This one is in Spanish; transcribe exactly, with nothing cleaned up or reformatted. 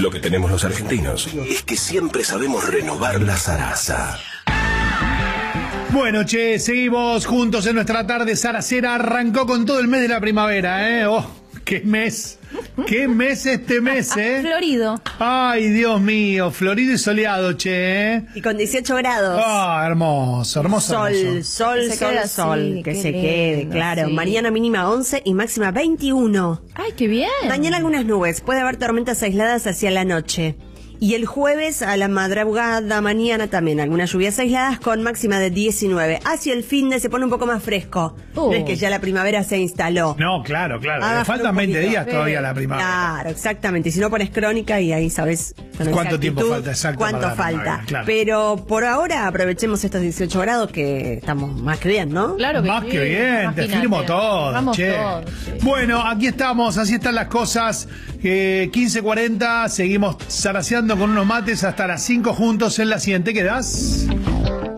Lo que tenemos los argentinos es que siempre sabemos renovar la zaraza. Bueno, che, seguimos juntos en nuestra tarde zaracera. Arrancó con todo el mes de la primavera, ¿eh? ¡Oh, qué mes! ¡Qué mes este mes, eh! Florido. Ay, Dios mío, florido y soleado, che, ¿eh? Y con dieciocho grados. Ah, hermoso, hermoso. Sol, hermoso. sol, Que se sol, quede sol. así, Que qué se quede, lindo, claro. sí. Mañana mínima once y máxima veintiuno. Ay, qué bien. Mañana algunas nubes. Puede haber tormentas aisladas hacia la noche. Y el jueves a la madrugada, mañana también, algunas lluvias aisladas con máxima de diecinueve. Hacia el fin de se pone un poco más fresco. Uh. No es que ya la primavera se instaló. No, claro, claro. Ah, Le faltan un veinte poquito. días todavía a la primavera. Claro, exactamente. Y si no pones crónica y ahí sabes con ¿Cuánto tiempo exactitud falta exacto cuánto para la falta. primavera? Claro. Pero por ahora aprovechemos estos dieciocho grados que estamos más que bien, ¿no? Claro que Más sí, que bien, te imagínate. firmo todo, Vamos che. todos, sí. Bueno, aquí estamos, así están las cosas. Eh, quince cuarenta, seguimos zaraceando con unos mates hasta las cinco juntos en la siguiente. ¿Quedás?